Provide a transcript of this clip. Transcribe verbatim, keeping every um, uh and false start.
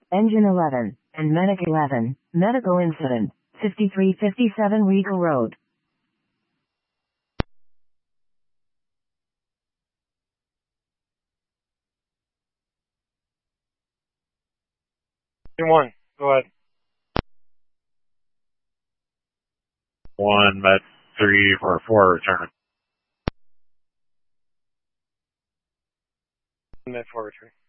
Engine eleven, and Medic eleven, medical incident, fifty-three fifty-seven Regal Road. One, go ahead. One, Met three or four returning. Met four returning.